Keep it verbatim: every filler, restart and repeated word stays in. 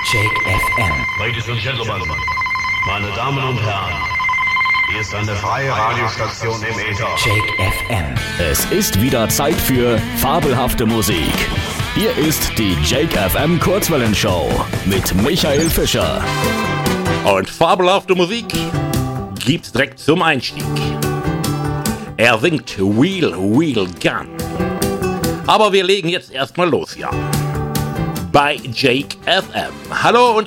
Jake F M. Ladies and Gentlemen, meine Damen und Herren, hier ist eine freie Radiostation im Äther. Jake F M. Es ist wieder Zeit für fabelhafte Musik. Hier ist die Jake F M Kurzwellenshow mit Michael Fischer. Und fabelhafte Musik gibt's direkt zum Einstieg. Er singt Wheel, Wheel, Gun. Aber wir legen jetzt erstmal los, ja. Bei Jake F M. Hallo und